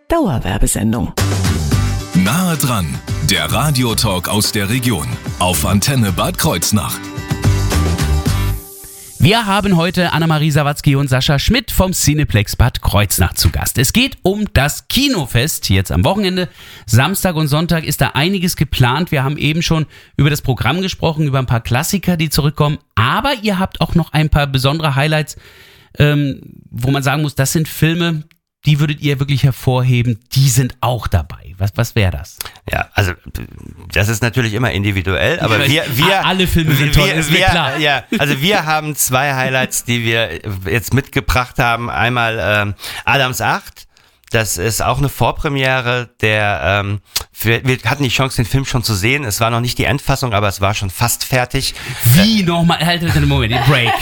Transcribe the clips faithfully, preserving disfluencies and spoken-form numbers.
Dauerwerbesendung. Nahe dran, der Radiotalk aus der Region auf Antenne Bad Kreuznach. Wir haben heute Annemarie Sawatzki und Sascha Schmidt vom Cineplex Bad Kreuznach zu Gast. Es geht um das Kinofest jetzt am Wochenende. Samstag und Sonntag ist da einiges geplant. Wir haben eben schon über das Programm gesprochen, über ein paar Klassiker, die zurückkommen. Aber ihr habt auch noch ein paar besondere Highlights, ähm, wo man sagen muss, das sind Filme, die würdet ihr wirklich hervorheben, die sind auch dabei. Was, was wäre das? Ja, also das ist natürlich immer individuell, aber wir, wir alle Filme sind toll, wir, ist mir wir, klar. Ja, also wir haben zwei Highlights, die wir jetzt mitgebracht haben. Einmal ähm, Adams acht. Das ist auch eine Vorpremiere, der, ähm, wir, wir hatten die Chance, den Film schon zu sehen. Es war noch nicht die Endfassung, aber es war schon fast fertig. Wie nochmal? Halt, halt, Moment, Break.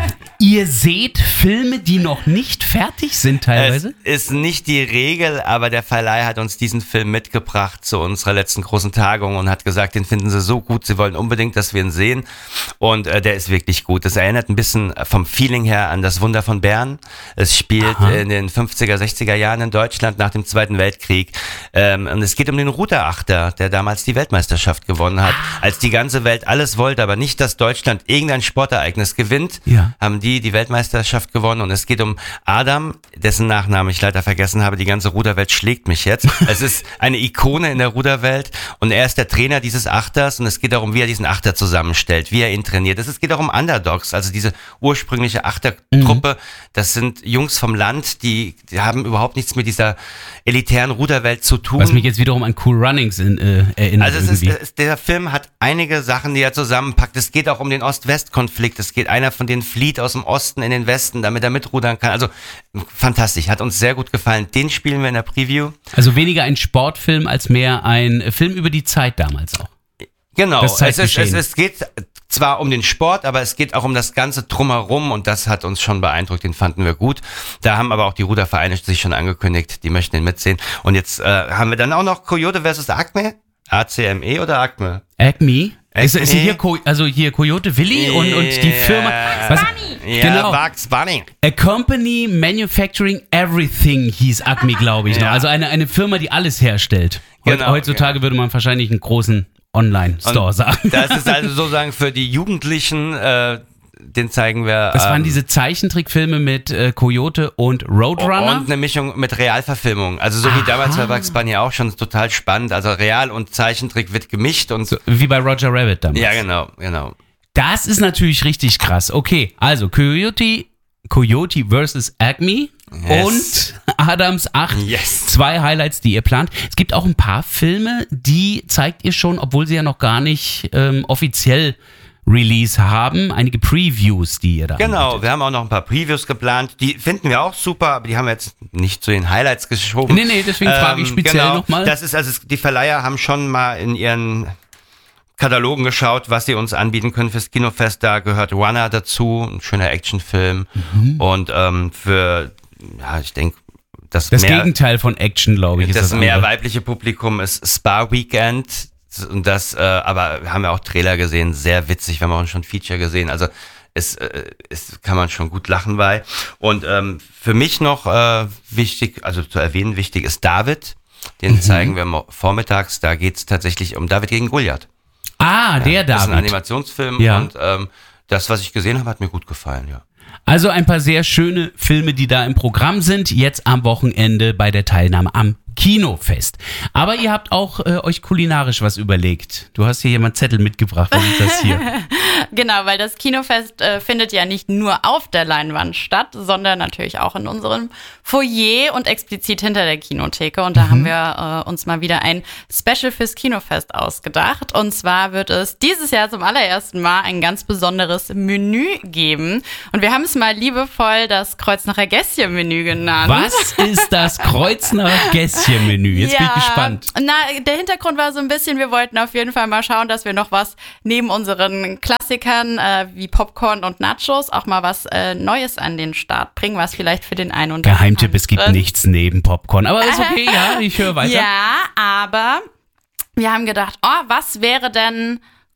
Ihr seht Filme, die noch nicht fertig sind teilweise? Es ist nicht die Regel, aber der Verleih hat uns diesen Film mitgebracht zu unserer letzten großen Tagung und hat gesagt, den finden sie so gut, sie wollen unbedingt, dass wir ihn sehen. Und äh, der ist wirklich gut. Das erinnert ein bisschen vom Feeling her an Das Wunder von Bern. Es spielt Aha. in den fünfziger, sechziger Jahren in Deutschland nach dem Zweiten Weltkrieg. Ähm, und es geht um den Ruderachter, der damals die Weltmeisterschaft gewonnen hat. Als die ganze Welt alles wollte, aber nicht, dass Deutschland irgendein Sportereignis gewinnt, ja. haben die die Weltmeisterschaft gewonnen. Und es geht um Adam, dessen Nachnamen ich leider vergessen habe. Die ganze Ruderwelt schlägt mich jetzt. Es ist eine Ikone in der Ruderwelt und er ist der Trainer dieses Achters und es geht darum, wie er diesen Achter zusammenstellt, wie er ihn trainiert. Es geht auch um Underdogs, also diese ursprüngliche Achtertruppe. Mhm. Das sind Jungs vom Land, die, die haben überhaupt nichts mit dieser elitären Ruderwelt zu tun. Was mich jetzt wiederum an Cool Runnings in, äh, erinnert. Also es ist, es, der Film hat einige Sachen, die er zusammenpackt. Es geht auch um den Ost-West-Konflikt. Es geht, einer von denen flieht aus dem Osten in den Westen, damit er mitrudern kann. Also fantastisch, hat uns sehr gut gefallen. Den spielen wir in der Preview. Also weniger ein Sportfilm als mehr ein Film über die Zeit damals auch. Genau, es, ist, es, es geht zwar um den Sport, aber es geht auch um das ganze Drumherum und das hat uns schon beeindruckt, den fanden wir gut. Da haben aber auch die Rudervereine sich schon angekündigt, die möchten den mitsehen. Und jetzt äh, haben wir dann auch noch Coyote versus Acme. A C M E oder Acme? Acme. Ist, ist hier, also hier Coyote Willy und, yeah. und die Firma. Was, ja, genau. Bugs Bunny. A Company Manufacturing Everything hieß Acme, glaube ich. Ja. Noch. Also eine, eine Firma, die alles herstellt. Genau, Heutzutage genau. würde man wahrscheinlich einen großen Online-Store und sagen. Das ist also sozusagen für die Jugendlichen, äh, den zeigen wir. Das waren ähm, diese Zeichentrickfilme mit äh, Coyote und Roadrunner. Und eine Mischung mit Realverfilmung. Also so Aha. wie damals bei Bugs Bunny auch schon total spannend. Also Real und Zeichentrick wird gemischt. Und so, wie bei Roger Rabbit damals. Ja, genau, genau. Das ist natürlich richtig krass. Okay, also Coyote, Coyote versus Acme. Yes. Und Adams acht, yes. zwei Highlights, die ihr plant. Es gibt auch ein paar Filme, die zeigt ihr schon, obwohl sie ja noch gar nicht ähm, offiziell Release haben. Einige Previews, die ihr da Genau, anbietet. Wir haben auch noch ein paar Previews geplant. Die finden wir auch super, aber die haben wir jetzt nicht zu den Highlights geschoben. Nee, nee, deswegen ähm, frage ich speziell genau, nochmal. Das ist, also die Verleiher haben schon mal in ihren Katalogen geschaut, was sie uns anbieten können fürs Kinofest. Da gehört Runner dazu, ein schöner Actionfilm. Mhm. Und ähm, für ja, ich denke, das, das mehr, Gegenteil von Action, glaube ich, ist das, das mehr andere. weibliche Publikum ist Spa Weekend und das, äh, aber wir haben ja auch Trailer gesehen, sehr witzig, wir haben auch schon ein Feature gesehen, also es, äh, es kann man schon gut lachen bei. Und ähm, für mich noch äh, wichtig, also zu erwähnen, wichtig ist David, den mhm. zeigen wir vormittags, da geht es tatsächlich um David gegen Goliath. Ah, der ja, David. Das ist ein Animationsfilm ja. und ähm, das, was ich gesehen habe, hat mir gut gefallen, ja. Also ein paar sehr schöne Filme, die da im Programm sind, jetzt am Wochenende bei der Teilnahme am Kinofest. Aber ihr habt auch äh, euch kulinarisch was überlegt. Du hast hier jemand Zettel mitgebracht, was ist das hier? Genau, weil das Kinofest äh, findet ja nicht nur auf der Leinwand statt, sondern natürlich auch in unserem Foyer und explizit hinter der Kinotheke. Und da mhm. haben wir äh, uns mal wieder ein Special fürs Kinofest ausgedacht. Und zwar wird es dieses Jahr zum allerersten Mal ein ganz besonderes Menü geben. Und wir haben es mal liebevoll das Kreuznacher Gässchen-Menü genannt. Was ist das Kreuznacher Gässchen-Menü? Jetzt ja, bin ich gespannt. Na, der Hintergrund war so ein bisschen, wir wollten auf jeden Fall mal schauen, dass wir noch was neben unseren Klassikern äh, wie Popcorn und Nachos auch mal was äh, Neues an den Start bringen, was vielleicht für den einen und anderen. Geheimtipp, es gibt nichts neben Popcorn. Aber ist okay, ja, ich höre weiter. Ja, aber wir haben gedacht, oh, was wäre denn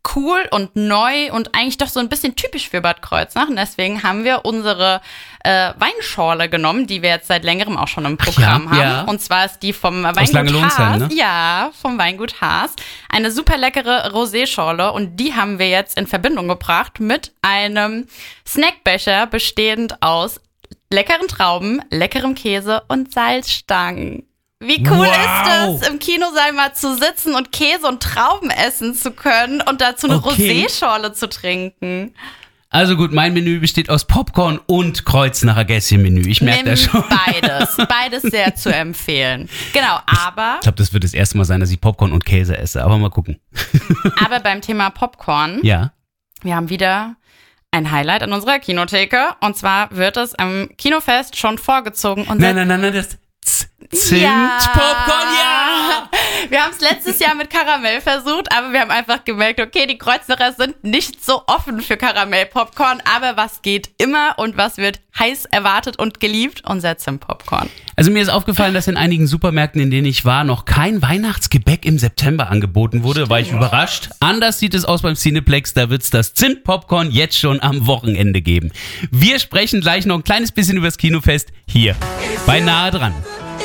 cool und neu und eigentlich doch so ein bisschen typisch für Bad Kreuznach. Und deswegen haben wir unsere äh, Weinschorle genommen, die wir jetzt seit längerem auch schon im Programm ja, haben. Ja. Und zwar ist die vom Weingut Aus Langelohnsheim, Haas. ne? Ja, vom Weingut Haas. Eine super leckere Rosé-Schorle und die haben wir jetzt in Verbindung gebracht mit einem Snackbecher bestehend aus leckeren Trauben, leckerem Käse und Salzstangen. Wie cool Wow. ist es, im Kinosaal mal zu sitzen und Käse und Trauben essen zu können und dazu eine Okay. Roséschorle zu trinken. Also gut, mein Menü besteht aus Popcorn und Kreuznacher Gässchen-Menü. Ich merke Nimm das schon. beides. Beides sehr zu empfehlen. Genau, aber, Ich glaube, das wird das erste Mal sein, dass ich Popcorn und Käse esse. Aber mal gucken. aber beim Thema Popcorn, Ja. wir wir haben wieder ein Highlight an unserer Kinotheke. Und zwar wird es am Kinofest schon vorgezogen. Unser Nein, nein, nein, nein, das Z- Zimt-Popcorn, ja! Wir haben es letztes Jahr mit Karamell versucht, aber wir haben einfach gemerkt, okay, die Kreuznacher sind nicht so offen für Karamell-Popcorn, aber was geht immer und was wird heiß erwartet und geliebt? Unser Zimt-Popcorn. Also mir ist aufgefallen, dass in einigen Supermärkten, in denen ich war, noch kein Weihnachtsgebäck im September angeboten wurde. Da war ich überrascht. Anders sieht es aus beim Cineplex. Da wird es das Zimt-Popcorn jetzt schon am Wochenende geben. Wir sprechen gleich noch ein kleines bisschen über das Kinofest hier bei Nahe dran.